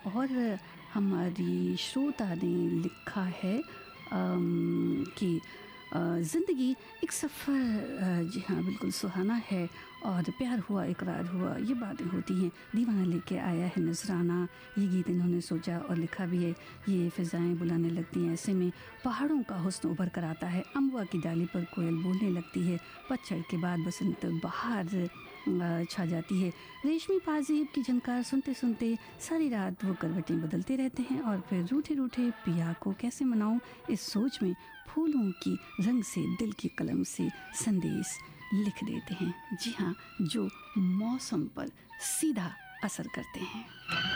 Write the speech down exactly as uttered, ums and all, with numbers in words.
और हमारी श्रोता ने लिखा है अम, कि ज़िंदगी एक सफ़र, जी हाँ बिल्कुल सुहाना है, और प्यार हुआ इकरार हुआ ये बातें होती हैं, दीवाना लेके आया है नजराना, ये गीत इन्होंने सोचा और लिखा भी है। ये फ़िज़ाएं बुलाने लगती हैं, ऐसे में पहाड़ों का हुस्न उभर कर आता है, अमवा की डाली पर कोयल बोलने लगती है, पतझड़ के बाद बसंत बहार छा जाती है। रेशमी पाजेब की झनकार सुनते सुनते सारी रात वो करवटें बदलते रहते हैं, और फिर रूठे रूठे पिया को कैसे मनाऊं, इस सोच में फूलों की रंग से दिल की कलम से संदेश लिख देते हैं। जी हाँ, जो मौसम पर सीधा असर करते हैं।